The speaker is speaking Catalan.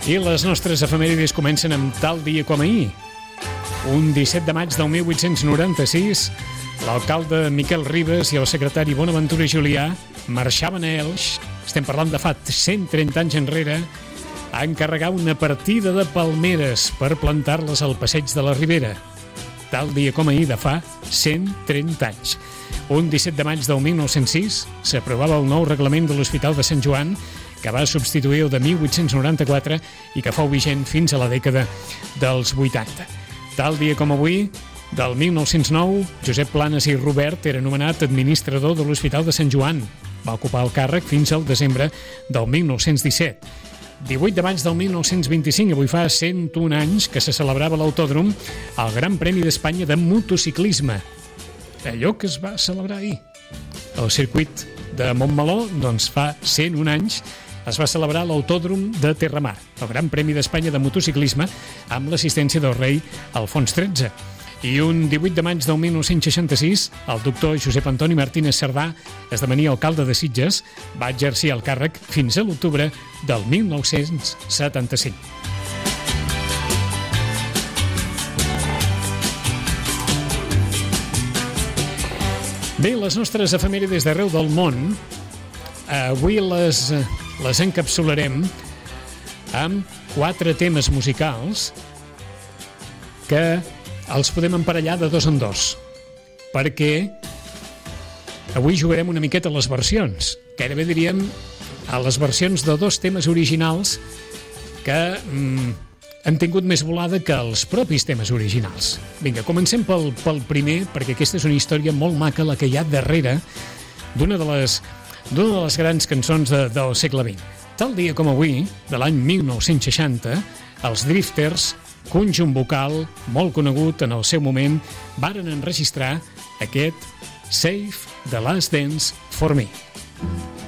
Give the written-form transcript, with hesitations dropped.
I les nostres efemèrides comencen amb tal dia com ahir. Un 17 de maig del 1896, l'alcalde Miquel Ribes i el secretari Bonaventura Julià marxaven a Elx, estem parlant de fa 130 anys enrere, a encarregar una partida de palmeres per plantar-les al passeig de la Ribera. Tal dia com ahir de fa 130 anys. Un 17 de maig del 1906 s'aprovava el nou reglament de l'Hospital de Sant Joan, que va substituir el de 1894 i que fou vigent fins a la dècada dels 80. Tal dia com avui, del 1909, Josep Planas i Robert era nomenat administrador de l'Hospital de Sant Joan. Va ocupar el càrrec fins al desembre del 1917. 18 de maig del 1925, avui fa 101 anys que se celebrava l'Autòdrom, el Gran Premi d'Espanya de motociclisme. Allò que es va celebrar ahir. El circuit de Montmeló, doncs fa 101 anys, es va celebrar l'Autòdrom de Terramar, el Gran Premi d'Espanya de motociclisme, amb l'assistència del rei Alfons XIII. I un 18 de maig del 1966, el doctor Josep Antoni Martínez Cerdà esdevenia alcalde de Sitges, va exercir el càrrec fins a l'octubre del 1975. Bé, les nostres efemèrides d'arreu del món, avui les encapsularem amb 4 temes musicals que els podem emparellar de dos en dos, perquè avui jugarem una miqueta a les versions. Gairebé diríem a les versions de 2 temes originals que han tingut més volada que els propis temes originals. Vinga, comencem pel primer, perquè aquesta és una història molt maca, la que hi ha darrere d'una de les grans cançons del segle XX. Tal dia com avui, de l'any 1960, els Drifters, conjunt vocal molt conegut en el seu moment, varen enregistrar aquest Save the Last Dance for Me.